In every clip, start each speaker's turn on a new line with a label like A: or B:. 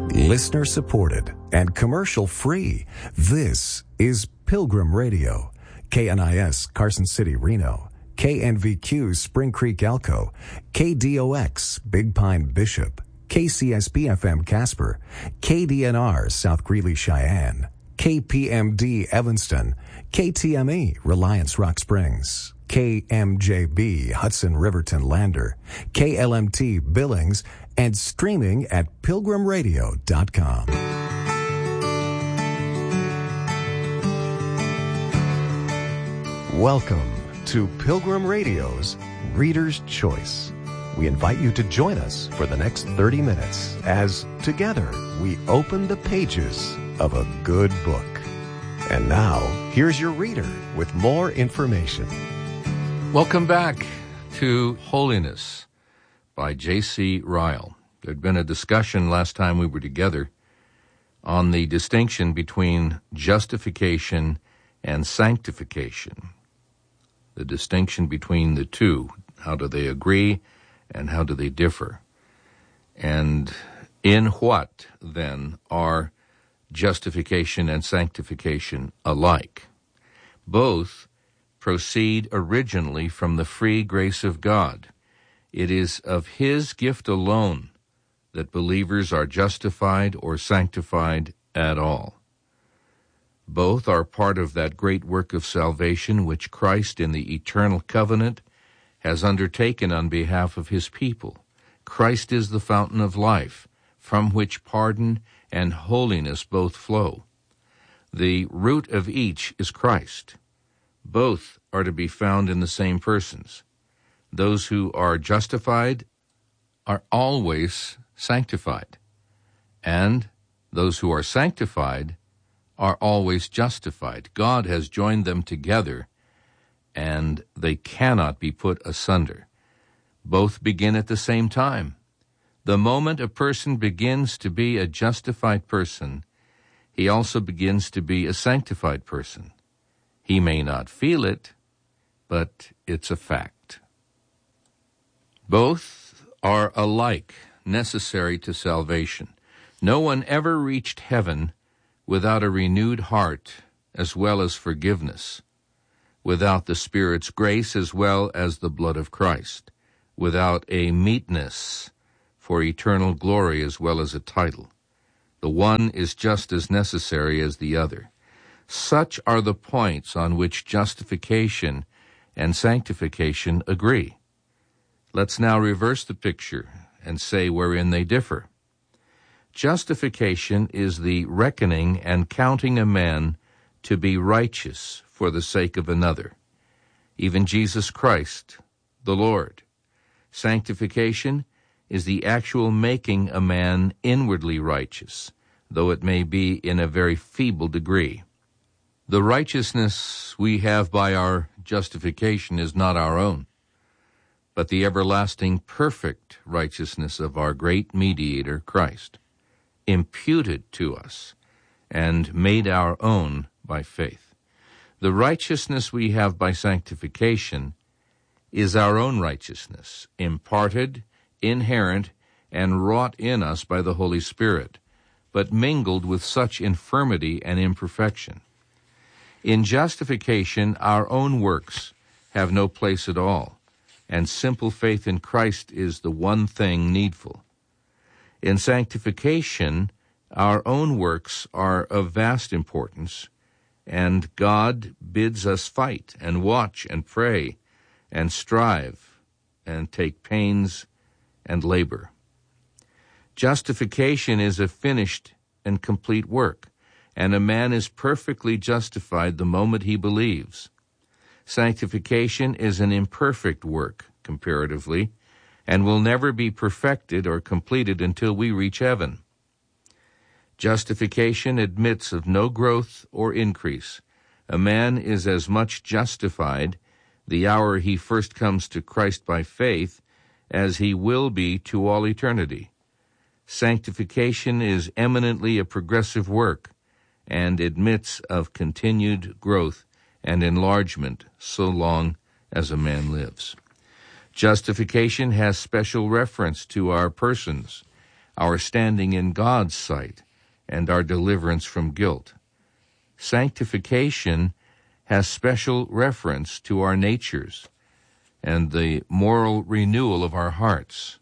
A: Listener supported and commercial free. This is Pilgrim Radio. KNIS Carson City, Reno. KNVQ Spring Creek, Elko. KDOX Big Pine, Bishop. KCSB FM Casper. KDNR South Greeley, Cheyenne. KPMD Evanston. KTME Reliance Rock Springs. KMJB Hudson Riverton Lander. KLMT Billings, and streaming at pilgrimradio.com. Welcome to Pilgrim Radio's Reader's Choice. We invite you to join us for the next 30 minutes as together we open the pages of a good book. And now, here's your reader with more information.
B: Welcome back to Holiness by J.C. Ryle. There had been a discussion last time we were together on the distinction between justification and sanctification. The distinction between the two. How do they agree and how do they differ? And in what, then, are justification and sanctification alike? Both proceed originally from the free grace of God. It is of His gift alone that believers are justified or sanctified at all. Both are part of that great work of salvation which Christ in the eternal covenant has undertaken on behalf of His people. Christ is the fountain of life, from which pardon and holiness both flow. The root of each is Christ. Both are to be found in the same persons. Those who are justified are always sanctified, and those who are sanctified are always justified. God has joined them together, and they cannot be put asunder. Both begin at the same time. The moment a person begins to be a justified person, he also begins to be a sanctified person. He may not feel it, but it's a fact. Both are alike necessary to salvation. No one ever reached heaven without a renewed heart as well as forgiveness, without the Spirit's grace as well as the blood of Christ, without a meetness for eternal glory as well as a title. The one is just as necessary as the other. Such are the points on which justification and sanctification agree. Let's now reverse the picture and say wherein they differ. Justification is the reckoning and counting a man to be righteous for the sake of another, even Jesus Christ, the Lord. Sanctification is the actual making a man inwardly righteous, though it may be in a very feeble degree. The righteousness we have by our justification is not our own, but the everlasting perfect righteousness of our great mediator, Christ, imputed to us and made our own by faith. The righteousness we have by sanctification is our own righteousness, imparted, inherent, and wrought in us by the Holy Spirit, but mingled with such infirmity and imperfection. In justification, our own works have no place at all, and simple faith in Christ is the one thing needful. In sanctification, our own works are of vast importance, and God bids us fight and watch and pray and strive and take pains and labor. Justification is a finished and complete work, and a man is perfectly justified the moment he believes. Sanctification is an imperfect work, comparatively, and will never be perfected or completed until we reach heaven. Justification admits of no growth or increase. A man is as much justified the hour he first comes to Christ by faith as he will be to all eternity. Sanctification is eminently a progressive work and admits of continued growth and enlargement so long as a man lives. Justification has special reference to our persons, our standing in God's sight, and our deliverance from guilt. Sanctification has special reference to our natures and the moral renewal of our hearts.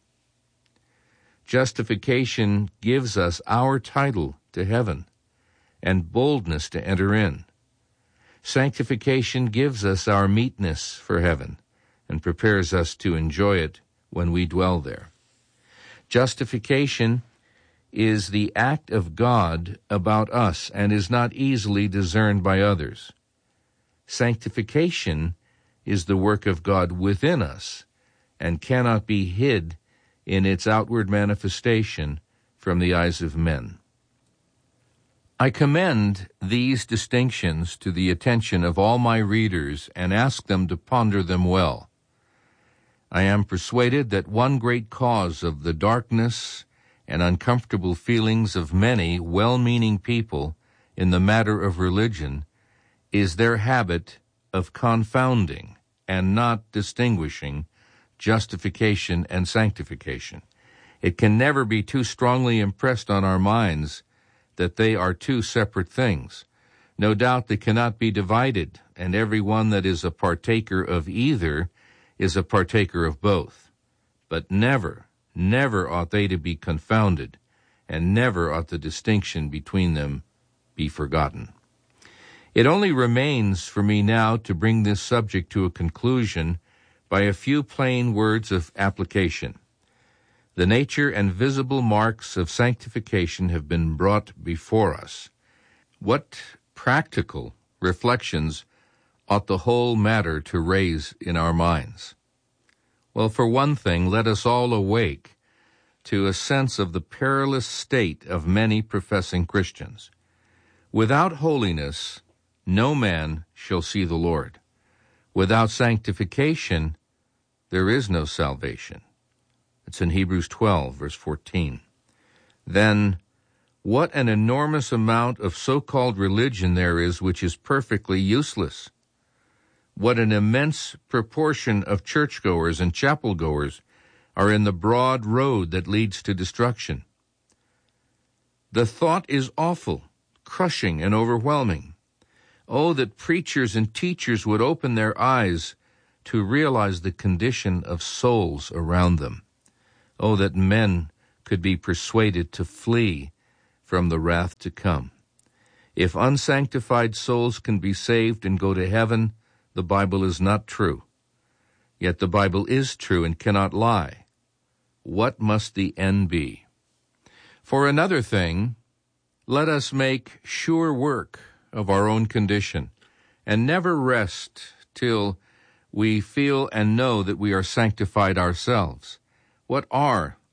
B: Justification gives us our title to heaven and boldness to enter in. Sanctification gives us our meetness for heaven and prepares us to enjoy it when we dwell there. Justification is the act of God about us and is not easily discerned by others. Sanctification is the work of God within us and cannot be hid in its outward manifestation from the eyes of men. I commend these distinctions to the attention of all my readers and ask them to ponder them well. I am persuaded that one great cause of the darkness and uncomfortable feelings of many well-meaning people in the matter of religion is their habit of confounding and not distinguishing justification and sanctification. It can never be too strongly impressed on our minds that they are two separate things. No doubt they cannot be divided, and every one that is a partaker of either is a partaker of both. But never ought they to be confounded, and never ought the distinction between them be forgotten. It only remains for me now to bring this subject to a conclusion by a few plain words of application. The nature and visible marks of sanctification have been brought before us. What practical reflections ought the whole matter to raise in our minds? Well, for one thing, let us all awake to a sense of the perilous state of many professing Christians. Without holiness, no man shall see the Lord. Without sanctification, there is no salvation. It's in Hebrews 12, verse 14. Then, what an enormous amount of so-called religion there is which is perfectly useless. What an immense proportion of churchgoers and chapel-goers are in the broad road that leads to destruction. The thought is awful, crushing, and overwhelming. Oh, that preachers and teachers would open their eyes to realize the condition of souls around them. Oh, that men could be persuaded to flee from the wrath to come. If unsanctified souls can be saved and go to heaven, the Bible is not true. Yet the Bible is true and cannot lie. What must the end be? For another thing, let us make sure work of our own condition and never rest till we feel and know that we are sanctified ourselves. What are